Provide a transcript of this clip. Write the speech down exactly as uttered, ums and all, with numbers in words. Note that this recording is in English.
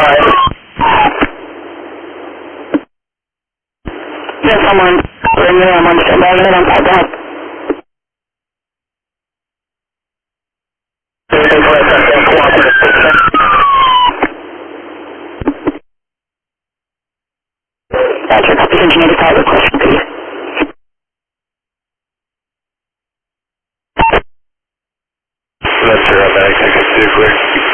Yes, I'm on. I'm on standby. I'm on standby. Roger, copy engineer five request, please. That's right, I can see clear.